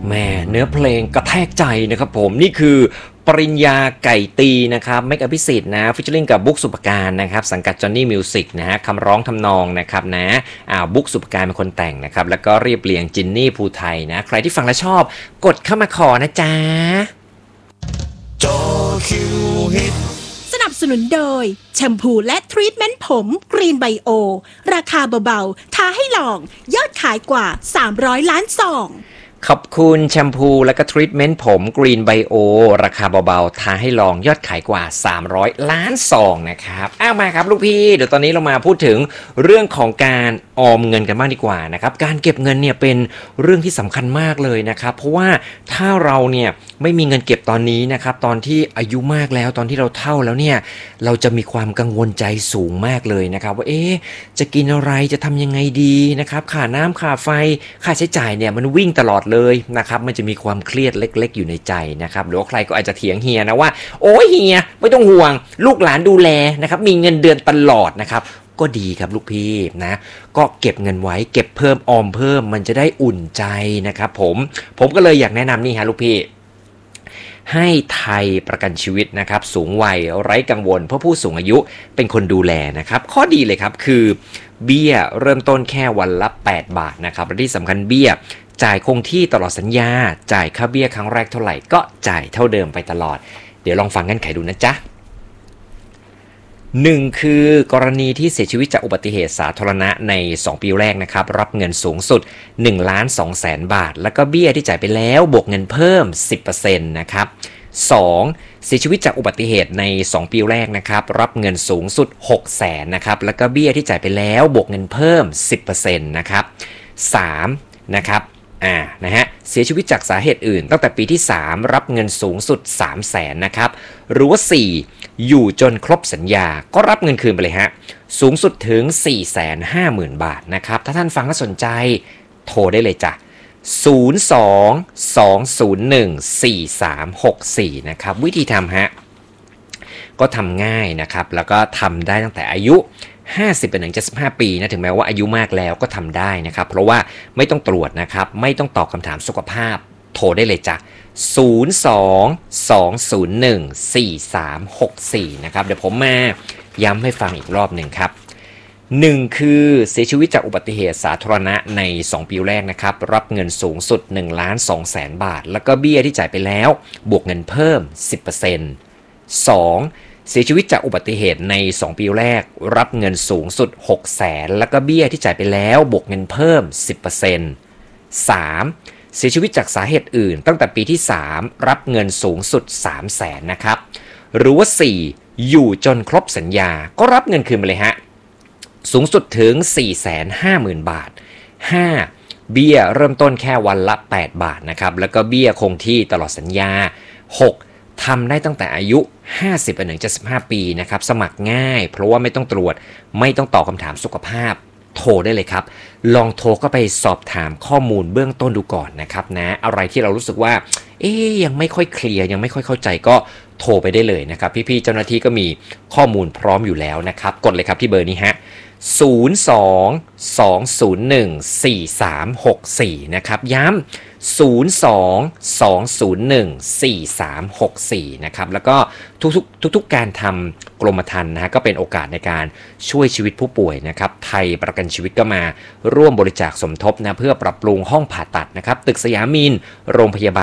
แม่เนื้อเพลงกระแทกใจนะครับผมนี่คือปริญญาไก่ตีนะครับเมกอภิสิทธิ์นะฟิชเชอร์ลิงกับบุ๊กสุปการนะครับสังกัดจอห์นนี่มิวสิกนะฮะคำร้องทำนองนะครับนะบุ๊กสุปการเป็นคนแต่งนะครับแล้วก็เรียบเรียงจินนี่ภูไทยนะใครที่ฟังแล้วชอบกดเข้ามาขอนะจ๊ะจอคิวฮิตสนับสนุนโดยแชมพูและทรีทเมนต์ผมกรีนไบโอราคาเบาๆท้าให้ลองยอดขายกว่า300ล้านซองขอบคุณแชมพูและก็ทรีทเมนต์ผมกรีนไบโอราคาเบาๆท้าให้ลองยอดขายกว่า300ล้านซองนะครับมาครับลูกพี่เดี๋ยวตอนนี้เรามาพูดถึงเรื่องของการออมเงินกันบ้างดีกว่านะครับการเก็บเงินเนี่ยเป็นเรื่องที่สำคัญมากเลยนะครับเพราะว่าถ้าเราเนี่ยไม่มีเงินเก็บตอนนี้นะครับตอนที่อายุมากแล้วตอนที่เราเฒ่าแล้วเนี่ยเราจะมีความกังวลใจสูงมากเลยนะครับว่าจะกินอะไรจะทำยังไงดีนะครับค่าน้ำค่าไฟค่าใช้จ่ายเนี่ยมันวิ่งตลอดเลยนะครับมันจะมีความเครียดเล็กๆอยู่ในใจนะครับหรือว่าใครก็อาจจะเถียงเฮียนะว่าโอ้ยเฮียไม่ต้องห่วงลูกหลานดูแลนะครับมีเงินเดือนตลอดนะครับก็ดีครับลูกพี่นะก็เก็บเงินไว้เก็บเพิ่มออมเพิ่มมันจะได้อุ่นใจนะครับผมก็เลยอยากแนะนำนี่ฮะลูกพี่ให้ไทยประกันชีวิตนะครับสูงวัยไร้กังวลเพื่อผู้สูงอายุเป็นคนดูแลนะครับข้อดีเลยครับคือเบี้ยเริ่มต้นแค่วันละ8 บาทนะครับและที่สำคัญเบี้ยจ่ายคงที่ตลอดสัญญาจ่ายค่าเบี้ยครั้งแรกเท่าไหร่ก็จ่ายเท่าเดิมไปตลอดเดี๋ยวลองฟังเงื่อนไขดูนะจ๊ะ1คือกรณีที่เสียชีวิตจากอุบัติเหตุสาธารณะใน2 ปีแรกนะครับรับเงินสูงสุด 1,200,000 บาทแล้วก็เบี้ยที่จ่ายไปแล้วบวกเงินเพิ่ม 10% นะครับ2เสียชีวิตจากอุบัติเหตุใน2 ปีแรกนะครับรับเงินสูงสุด 600,000 นะครับแล้วก็เบี้ยที่จ่ายไปแล้วบวกเงินเพิ่ม 10% นะครับ3นะครับนะฮะเสียชีวิตจากสาเหตุอื่นตั้งแต่ปีที่3รับเงินสูงสุด 300,000 นะครับหรือว่า4อยู่จนครบสัญญาก็รับเงินคืนไปเลยฮะสูงสุดถึง 450,000 บาทนะครับถ้าท่านฟังแล้วสนใจโทรได้เลยจ้ะ02-201-4364นะครับวิธีทำฮะก็ทำง่ายนะครับแล้วก็ทำได้ตั้งแต่อายุ50ไปถึง75ปีนะถึงแม้ว่าอายุมากแล้วก็ทำได้นะครับเพราะว่าไม่ต้องตรวจนะครับไม่ต้องตอบคำถามสุขภาพโทรได้เลยจ้ะ02-201-4364นะครับเดี๋ยวผมมาย้ำให้ฟังอีกรอบหนึ่งครับ1คือเสียชีวิตจากอุบัติเหตุสาธารณะใน2 ปีแรกนะครับรับเงินสูงสุด 1,200,000 บาทแล้วก็เบี้ยที่จ่ายไปแล้วบวกเงินเพิ่ม 10% 2เสียชีวิตจากอุบัติเหตุใน2 ปีแรกรับเงินสูงสุด 600,000แล้วก็เบี้ยที่จ่ายไปแล้วบวกเงินเพิ่ม 10% 3เสียชีวิตจากสาเหตุอื่นตั้งแต่ปีที่3รับเงินสูงสุด 300,000 นะครับหรือว่า4อยู่จนครบสัญญาก็รับเงินคืนไปเลยฮะสูงสุดถึง 450,000 บาท5เบี้ยเริ่มต้นแค่วันละ8 บาทนะครับแล้วก็เบี้ยคงที่ตลอดสัญญา6ทำได้ตั้งแต่อายุ50ไปถึง75ปีนะครับสมัครง่ายเพราะว่าไม่ต้องตรวจไม่ต้องตอบคำถามสุขภาพโทรได้เลยครับลองโทรก็ไปสอบถามข้อมูลเบื้องต้นดูก่อนนะครับนะอะไรที่เรารู้สึกว่ายังไม่ค่อยเคลียร์ยังไม่ค่อยเข้าใจก็โทรไปได้เลยนะครับพี่ๆเจ้าหน้าที่ก็มีข้อมูลพร้อมอยู่แล้วนะครับกดเลยครับที่เบอร์นี้ฮะ02-201-4364นะครับย้ำ02-201-4364นะครับแล้วก็ทุกการทำกรมธรรม์นะฮะก็เป็นโอกาสในการช่วยชีวิตผู้ป่วยนะครับไทยประกันชีวิตก็มาร่วมบริจาคสมทบนะเพื่อปรับปรุงห้องผ่าตัดนะครับตึกสยามินโรงพยาบาล